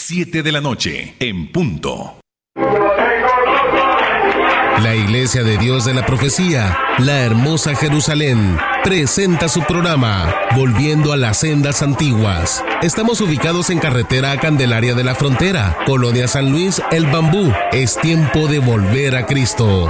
7 de la noche, en punto. La Iglesia de Dios de la Profecía, la hermosa Jerusalén, presenta su programa Volviendo a las Sendas Antiguas. Estamos ubicados en carretera a Candelaria de la Frontera, Colonia San Luis, El Bambú. Es tiempo de volver a Cristo.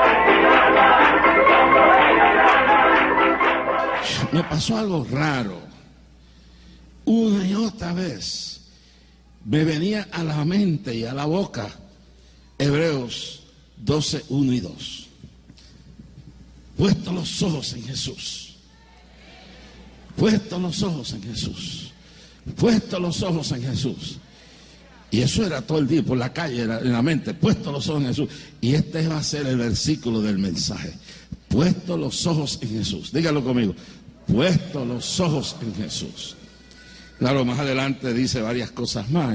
Me pasó algo raro. Una y otra vez me venía a la mente y a la boca Hebreos 12, 1 y 2. Puesto los ojos en Jesús. Puesto los ojos en Jesús. Puesto los ojos en Jesús. Y eso era todo el día por la calle, en la mente. Puesto los ojos en Jesús. Y este va a ser el versículo del mensaje. Puesto los ojos en Jesús. Dígalo conmigo. Puesto los ojos en Jesús. Claro, más adelante dice varias cosas más.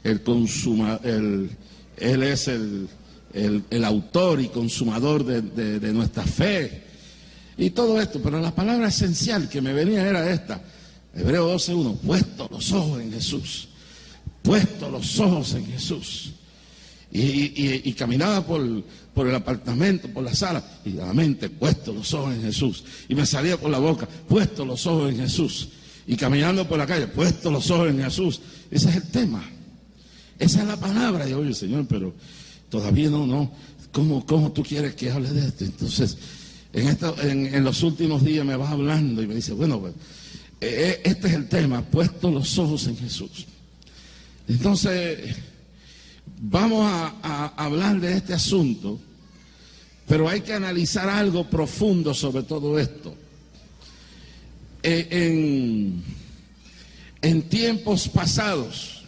Él es el autor y consumador de nuestra fe y todo esto, pero la palabra esencial que me venía era esta, Hebreos 12:1, puesto los ojos en Jesús, puesto los ojos en Jesús, y caminaba por el apartamento, por la sala, y la mente, puesto los ojos en Jesús, y me salía por la boca, puesto los ojos en Jesús, y caminando por la calle, puesto los ojos en Jesús. Ese es el tema, esa es la palabra. Y yo, oye, Señor, pero todavía no. ¿Cómo tú quieres que hable de esto? Entonces, en los últimos días me vas hablando y me dice, bueno, pues, este es el tema, puesto los ojos en Jesús. Entonces, vamos a hablar de este asunto, pero hay que analizar algo profundo sobre todo esto. En tiempos pasados,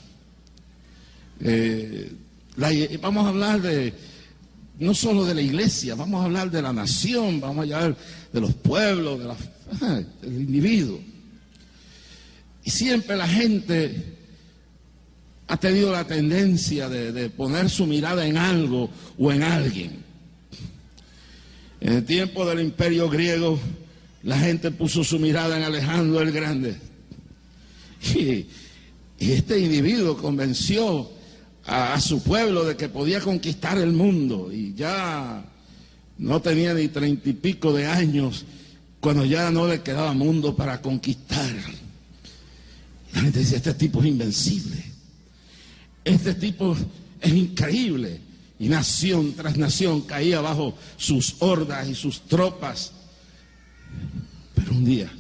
vamos a hablar no solo de la iglesia, vamos a hablar de la nación, vamos a hablar de los pueblos, del individuo. Y siempre la gente ha tenido la tendencia de poner su mirada en algo o en alguien. En el tiempo del Imperio griego, la gente puso su mirada en Alejandro el Grande. Y este individuo convenció a su pueblo de que podía conquistar el mundo, y ya no tenía ni 30 y pico de años cuando ya no le quedaba mundo para conquistar. La gente dice, este tipo es invencible, este tipo es increíble, y nación tras nación caía bajo sus hordas y sus tropas. Pero un día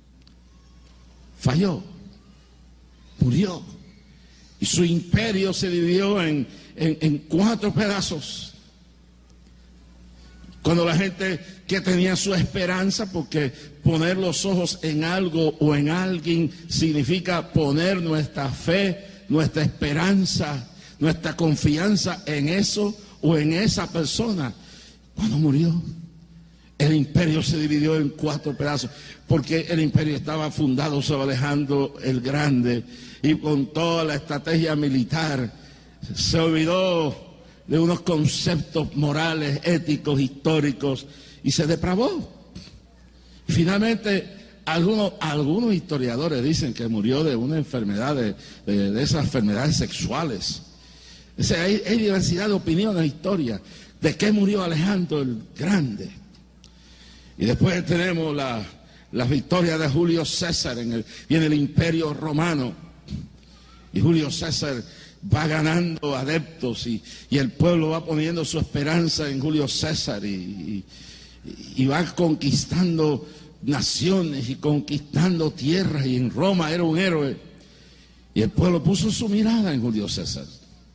falló, murió. Y su imperio se dividió en 4 pedazos. Cuando la gente que tenía su esperanza, porque poner los ojos en algo o en alguien significa poner nuestra fe, nuestra esperanza, nuestra confianza en eso o en esa persona. Cuando murió, el imperio se dividió en 4 pedazos, porque el imperio estaba fundado sobre Alejandro el Grande, y con toda la estrategia militar se olvidó de unos conceptos morales, éticos, históricos, y se depravó. Finalmente, algunos historiadores dicen que murió de una enfermedad, de esas enfermedades sexuales. O sea, hay diversidad de opiniones, historia, de qué murió Alejandro el Grande. Y después tenemos las victorias de Julio César en el Imperio Romano. Y Julio César va ganando adeptos y el pueblo va poniendo su esperanza en Julio César y va conquistando naciones y conquistando tierras, y en Roma era un héroe. Y el pueblo puso su mirada en Julio César.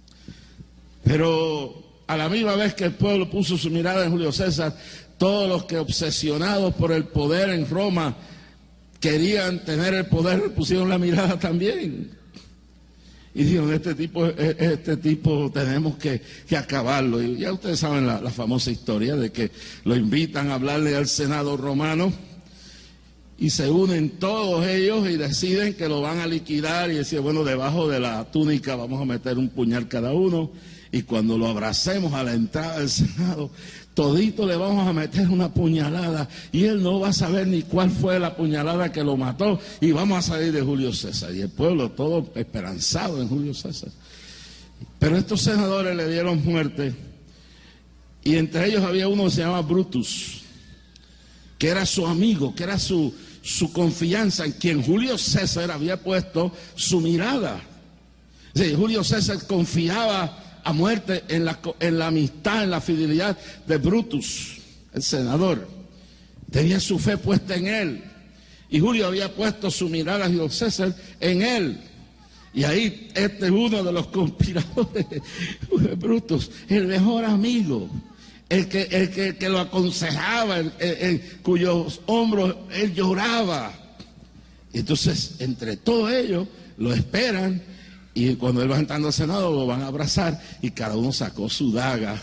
Pero a la misma vez que el pueblo puso su mirada en Julio César, todos los que obsesionados por el poder en Roma querían tener el poder, pusieron la mirada también. Y dijeron, este tipo tenemos que acabarlo. Y ya ustedes saben la famosa historia de que lo invitan a hablarle al Senado romano, y se unen todos ellos y deciden que lo van a liquidar, y decían, bueno, debajo de la túnica vamos a meter un puñal cada uno, y cuando lo abracemos a la entrada del Senado, todito le vamos a meter una puñalada y él no va a saber ni cuál fue la puñalada que lo mató y vamos a salir de Julio César. Y el pueblo todo esperanzado en Julio César. Pero estos senadores le dieron muerte y entre ellos había uno que se llama Brutus, que era su amigo, que era su confianza, en quien Julio César había puesto su mirada. Sí, Julio César confiaba a muerte en la amistad, en la fidelidad de Brutus, el senador. Tenía su fe puesta en él. Y Julio había puesto su mirada a Julio César en él. Y ahí este es uno de los conspiradores, Brutus, el mejor amigo, el que lo aconsejaba, cuyos hombros él lloraba. Entonces, entre todos ellos, lo esperan. Y cuando él va entrando al Senado, lo van a abrazar y cada uno sacó su daga.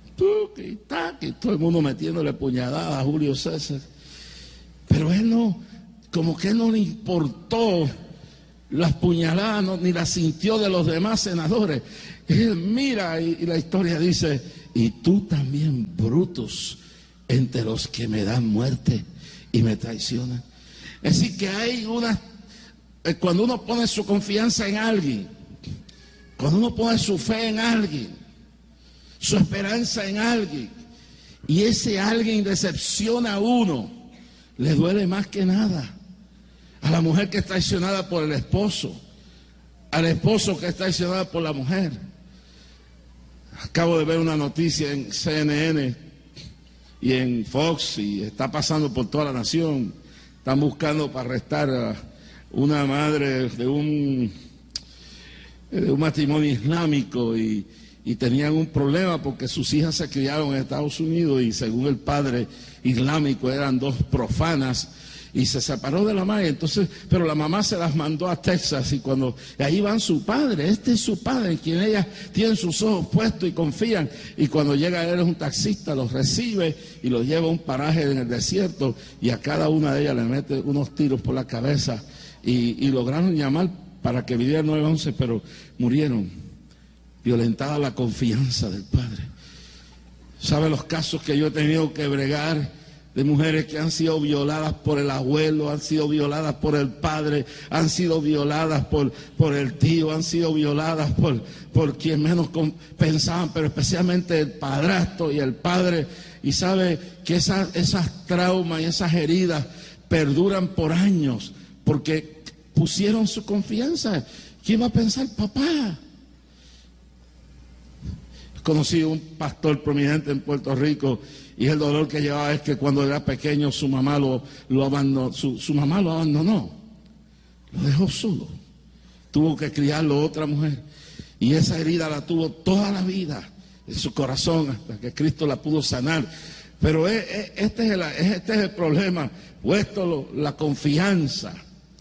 Y todo el mundo metiéndole puñaladas a Julio César. Pero él no, como que no le importó las puñaladas, no, ni las sintió de los demás senadores. Él mira y la historia dice, y tú también, Brutus, entre los que me dan muerte y me traicionan. Es decir, que hay cuando uno pone su confianza en alguien, cuando uno pone su fe en alguien, su esperanza en alguien, y ese alguien decepciona a uno, le duele más que nada. A la mujer que es traicionada por el esposo, al esposo que es traicionada por la mujer. Acabo de ver una noticia en CNN y en Fox, y está pasando por toda la nación. Están buscando para arrestar a una madre de un matrimonio islámico y tenían un problema porque sus hijas se criaron en Estados Unidos y según el padre islámico eran dos profanas y se separó de la madre. Entonces, pero la mamá se las mandó a Texas y ahí van su padre, este es su padre en quien ellas tienen sus ojos puestos y confían, y cuando llega él es un taxista, los recibe y los lleva a un paraje en el desierto y a cada una de ellas le mete unos tiros por la cabeza y lograron llamar para que viniera el 911, pero murieron, violentada la confianza del padre. ¿Sabe los casos que yo he tenido que bregar de mujeres que han sido violadas por el abuelo, han sido violadas por el padre, han sido violadas por el tío, han sido violadas por quien menos pensaban, pero especialmente el padrastro y el padre? Y sabe que esas traumas y esas heridas perduran por años porque pusieron su confianza. ¿Qué iba a pensar papá? Conocí un pastor prominente en Puerto Rico y el dolor que llevaba es que cuando era pequeño su mamá lo abandonó, su mamá lo abandonó, lo dejó solo, tuvo que criarlo otra mujer y esa herida la tuvo toda la vida en su corazón hasta que Cristo la pudo sanar. Pero este es el problema, puesto la confianza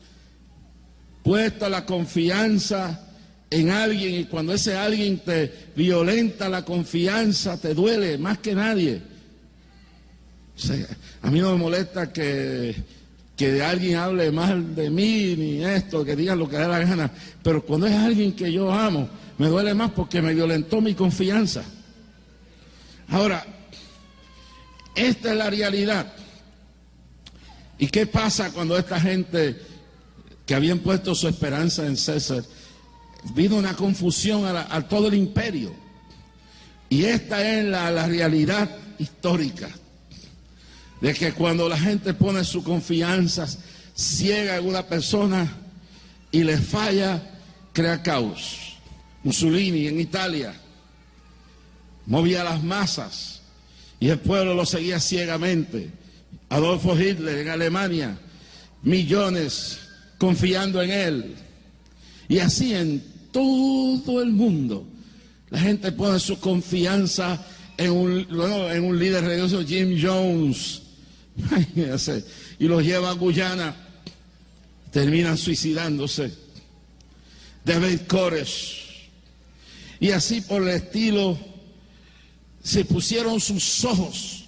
en alguien, y cuando ese alguien te violenta la confianza, te duele más que nadie. O sea, a mí no me molesta que alguien hable mal de mí, ni esto, que digan lo que da la gana, pero cuando es alguien que yo amo, me duele más porque me violentó mi confianza. Ahora, esta es la realidad. ¿Y qué pasa cuando esta gente que habían puesto su esperanza en César, vino una confusión a todo el imperio? Y esta es la realidad histórica, de que cuando la gente pone su confianza ciega en una persona y le falla, crea caos. Mussolini en Italia movía las masas y el pueblo lo seguía ciegamente. Adolfo Hitler en Alemania, millones confiando en él. Y así en todo el mundo, la gente pone su confianza en un líder religioso, Jim Jones, y los lleva a Guyana, terminan suicidándose. David Koresh, y así por el estilo, se pusieron sus ojos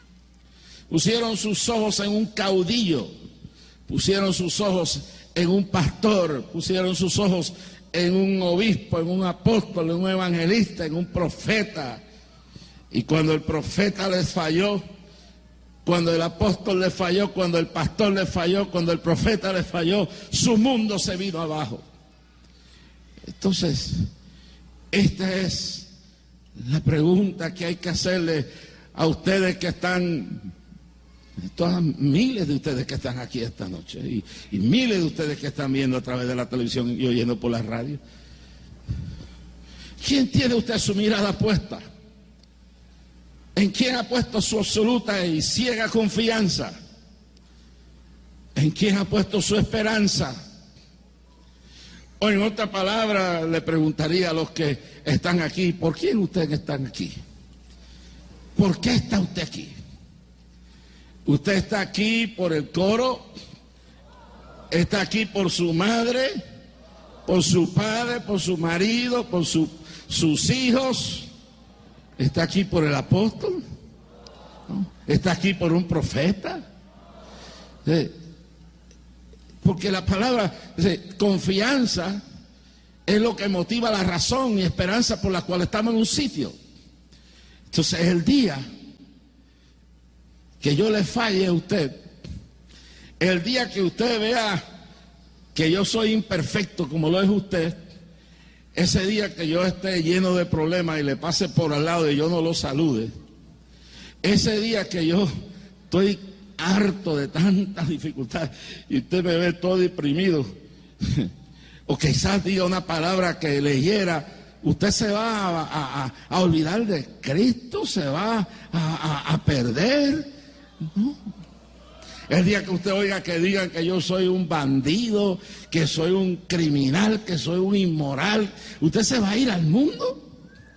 en un caudillo, pusieron sus ojos en un pastor, pusieron sus ojos en un obispo, en un apóstol, en un evangelista, en un profeta. Y cuando el profeta les falló, cuando el apóstol les falló, cuando el pastor les falló, cuando el profeta les falló, su mundo se vino abajo. Entonces, esta es la pregunta que hay que hacerle a ustedes que están, todas miles de ustedes que están aquí esta noche, y miles de ustedes que están viendo a través de la televisión y oyendo por la radio. ¿Quién tiene usted su mirada puesta? ¿En quién ha puesto su absoluta y ciega confianza? ¿En quién ha puesto su esperanza? O en otra palabra, le preguntaría a los que están aquí, ¿por quién ustedes están aquí? ¿Por qué está usted aquí? ¿Usted está aquí por el coro? ¿Está aquí por su madre? ¿Por su padre? ¿Por su marido? ¿Por sus hijos? ¿Está aquí por el apóstol? ¿No? ¿Está aquí por un profeta? Porque la palabra confianza es lo que motiva la razón y esperanza por la cual estamos en un sitio. Entonces, el día que yo le falle a usted, el día que usted vea que yo soy imperfecto como lo es usted, ese día que yo esté lleno de problemas y le pase por al lado y yo no lo salude, ese día que yo estoy harto de tantas dificultades y usted me ve todo deprimido, o quizás diga una palabra que leyera, usted se va a olvidar de Cristo, se va a perder, ¿no? El día que usted oiga que digan que yo soy un bandido, que soy un criminal, que soy un inmoral, ¿usted se va a ir al mundo?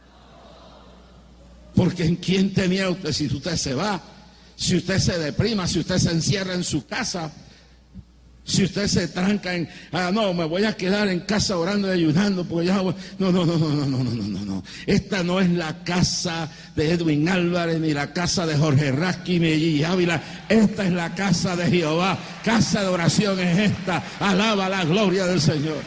Porque ¿en quién tenía usted? Si usted se va, si usted se deprima, si usted se encierra en su casa, si usted se tranca en, no, me voy a quedar en casa orando y ayudando, porque ya, no. Esta no es la casa de Edwin Álvarez, ni la casa de Jorge Rasky, ni Gigi Ávila. Esta es la casa de Jehová. Casa de oración es esta. Alaba la gloria del Señor.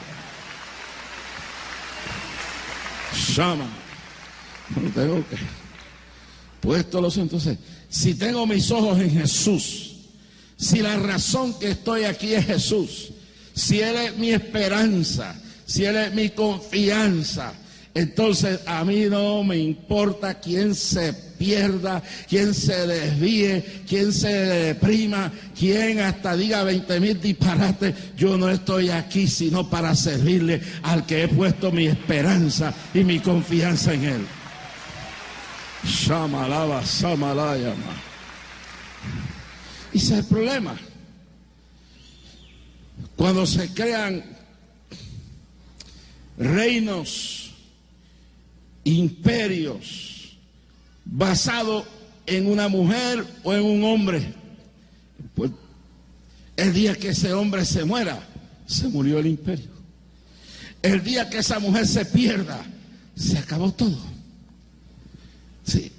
Shama. No tengo que. Puesto los entonces. Si tengo mis ojos en Jesús, si la razón que estoy aquí es Jesús, si Él es mi esperanza, si Él es mi confianza, entonces a mí no me importa quién se pierda, quién se desvíe, quién se deprima, quién hasta diga 20,000 disparates. Yo no estoy aquí sino para servirle al que he puesto mi esperanza y mi confianza en Él. Shamalaba, Samalayama. Y ese es el problema. Cuando se crean reinos, imperios, basados en una mujer o en un hombre, pues el día que ese hombre se muera, se murió el imperio. El día que esa mujer se pierda, se acabó todo. Sí.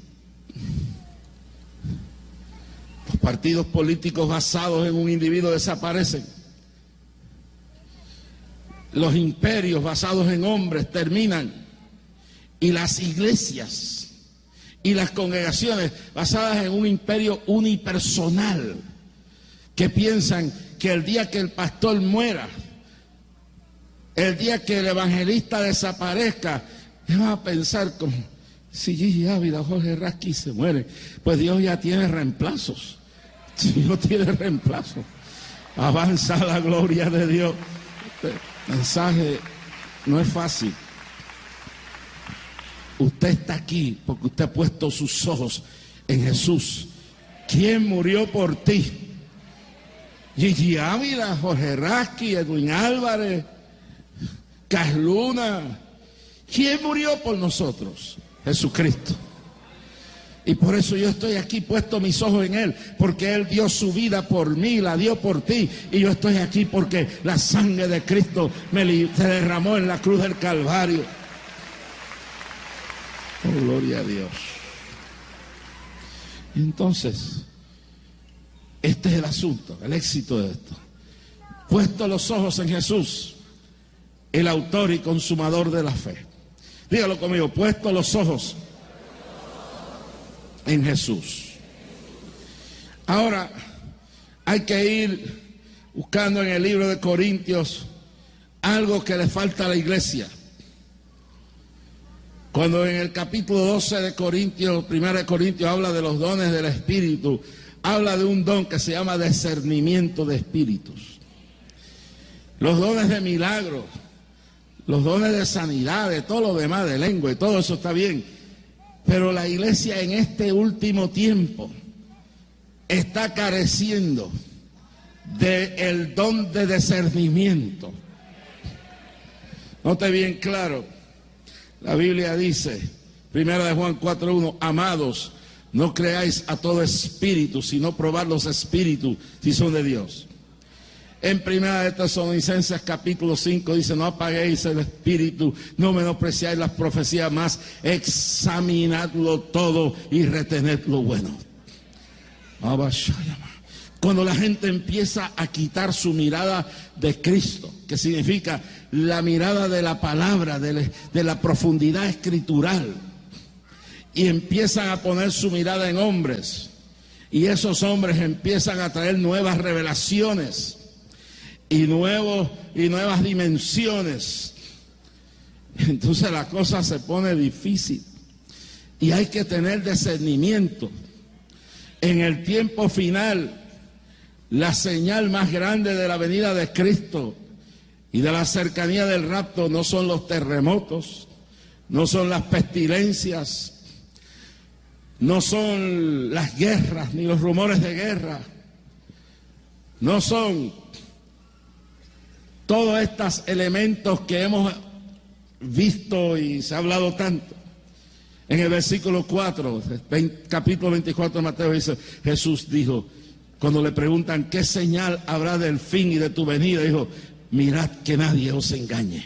Los partidos políticos basados en un individuo desaparecen. Los imperios basados en hombres terminan. Y las iglesias y las congregaciones basadas en un imperio unipersonal, que piensan que el día que el pastor muera, el día que el evangelista desaparezca, van a pensar como, si Gigi Ávila, Jorge Rasky se muere, pues Dios ya tiene reemplazos. Dios tiene reemplazo. Avanza la gloria de Dios. Este mensaje no es fácil. Usted está aquí porque usted ha puesto sus ojos en Jesús. ¿Quién murió por ti? Gigi Ávila, Jorge Rasky, Edwin Álvarez, Casluna. ¿Quién murió por nosotros? Jesucristo. Y por eso yo estoy aquí puesto mis ojos en Él, porque Él dio su vida por mí, la dio por ti, y yo estoy aquí porque la sangre de Cristo se derramó en la cruz del Calvario. Oh, gloria a Dios. Entonces, este es el asunto, el éxito de esto. Puesto los ojos en Jesús, el autor y consumador de la fe. Dígalo conmigo, puesto los ojos en Jesús. Ahora hay que ir buscando en el libro de Corintios algo que le falta a la iglesia. Cuando en el capítulo 12 de Corintios, 1 Corintios, habla de los dones del Espíritu, habla de un don que se llama discernimiento de espíritus. Los dones de milagros, los dones de sanidad, de todo lo demás, de lengua y todo eso está bien. Pero la iglesia en este último tiempo está careciendo del don de discernimiento. Note bien claro, la Biblia dice, 1 de Juan 4:1, amados, no creáis a todo espíritu, sino probad los espíritus si son de Dios. En 1 de Tesalonicenses capítulo 5 dice, no apaguéis el espíritu, no menospreciáis las profecías, más examinadlo todo y retened lo bueno. Cuando la gente empieza a quitar su mirada de Cristo, que significa la mirada de la palabra, de la profundidad escritural, y empiezan a poner su mirada en hombres, y esos hombres empiezan a traer nuevas revelaciones y nuevas dimensiones, entonces la cosa se pone difícil y hay que tener discernimiento. En el tiempo final, la señal más grande de la venida de Cristo y de la cercanía del rapto no son los terremotos, no son las pestilencias, no son las guerras ni los rumores de guerra, no son todos estos elementos que hemos visto y se ha hablado tanto. En el versículo 4, capítulo 24 de Mateo dice, Jesús dijo, cuando le preguntan qué señal habrá del fin y de tu venida, dijo, mirad que nadie os engañe.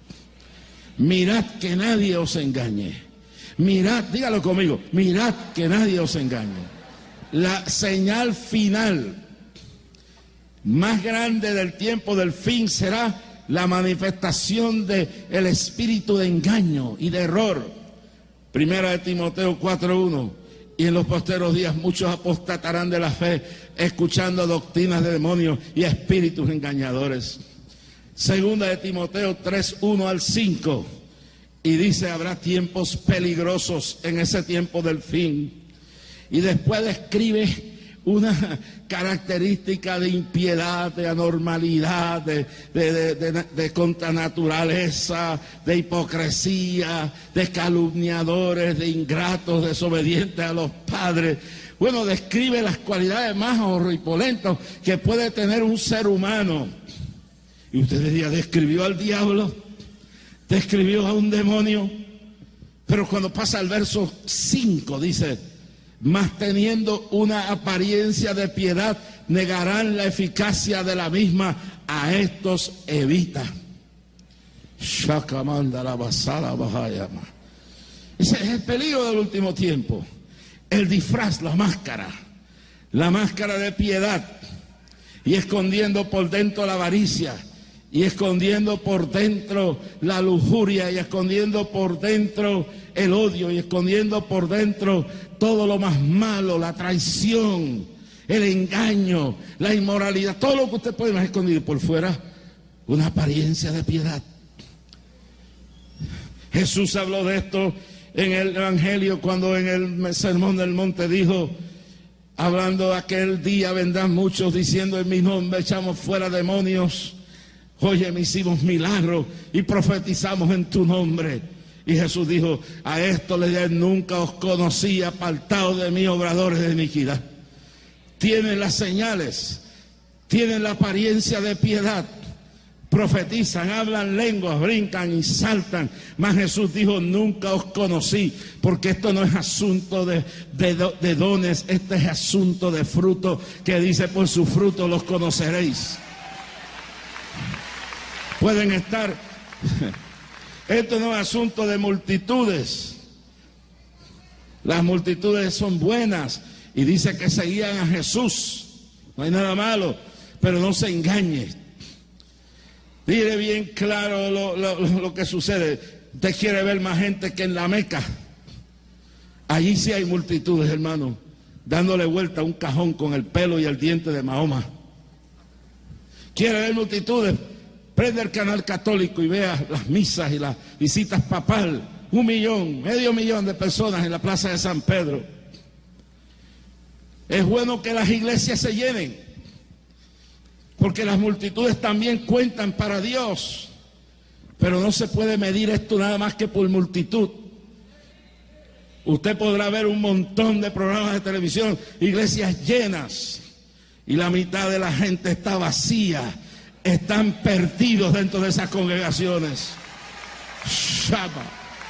Mirad que nadie os engañe. Mirad, dígalo conmigo, mirad que nadie os engañe. La señal final más grande del tiempo del fin será la manifestación del espíritu de engaño y de error. 1 de Timoteo 4:1. Y en los posteros días muchos apostatarán de la fe, escuchando doctrinas de demonios y espíritus engañadores. 2 de Timoteo 3:1 al 5. Y dice, habrá tiempos peligrosos en ese tiempo del fin. Y después describe una característica de impiedad, de anormalidad, de contranaturaleza, de hipocresía, de calumniadores, de ingratos, desobedientes a los padres. Bueno, describe las cualidades más horripolentas que puede tener un ser humano. Y usted diría, ¿describió al diablo? ¿Describió a un demonio? Pero cuando pasa al verso 5 dice, mas teniendo una apariencia de piedad, negarán la eficacia de la misma, a estos evita. Ese es el peligro del último tiempo. El disfraz, la máscara de piedad, y escondiendo por dentro la avaricia, y escondiendo por dentro la lujuria, y escondiendo por dentro el odio, y escondiendo por dentro todo lo más malo, la traición, el engaño, la inmoralidad, todo lo que usted puede más escondido por fuera, una apariencia de piedad. Jesús habló de esto en el Evangelio cuando en el Sermón del Monte dijo, hablando de aquel día vendrán muchos diciendo en mi nombre echamos fuera demonios, oye, me hicimos milagros y profetizamos en tu nombre. Y Jesús dijo, a esto le diré, nunca os conocí, apartados de mí, obradores de iniquidad. Tienen las señales, tienen la apariencia de piedad, profetizan, hablan lenguas, brincan y saltan. Mas Jesús dijo, nunca os conocí, porque esto no es asunto de dones, este es asunto de fruto, que dice, por su fruto los conoceréis. Pueden estar... Esto no es asunto de multitudes. Las multitudes son buenas y dice que seguían a Jesús. No hay nada malo, pero no se engañe. Mire bien claro lo que sucede. Usted quiere ver más gente que en la Meca. Allí sí hay multitudes, hermano, dándole vuelta a un cajón con el pelo y el diente de Mahoma. Quiere ver multitudes, prende el canal católico y vea las misas y las visitas papal. 1 millón, medio millón de personas en la plaza de San Pedro. Es bueno que las iglesias se llenen, porque las multitudes también cuentan para Dios, pero no se puede medir esto nada más que por multitud. Usted podrá ver un montón de programas de televisión, iglesias llenas, y la mitad de la gente está vacía, están perdidos dentro de esas congregaciones. Shama.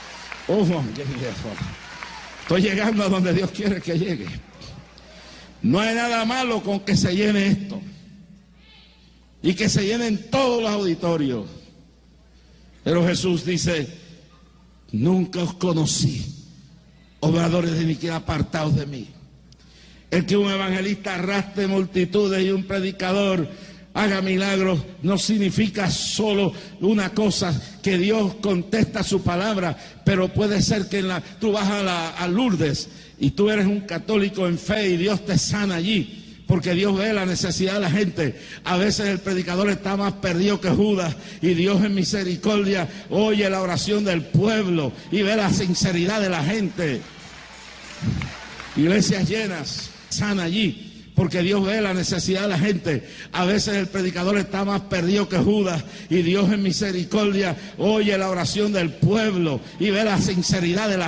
Estoy llegando a donde Dios quiere que llegue. No hay nada malo con que se llene esto y que se llenen todos los auditorios. Pero Jesús dice: nunca os conocí, obradores de iniquidad, apartados de mí. El que un evangelista arrastre multitudes y un predicador haga milagros no significa solo una cosa, que Dios contesta su palabra, pero puede ser que tú vas a Lourdes y tú eres un católico en fe y Dios te sana allí, porque Dios ve la necesidad de la gente. A veces el predicador está más perdido que Judas y Dios en misericordia oye la oración del pueblo y ve la sinceridad de la gente. Iglesias llenas, sana allí, porque Dios ve la necesidad de la gente. A veces el predicador está más perdido que Judas y Dios en misericordia oye la oración del pueblo y ve la sinceridad de la gente.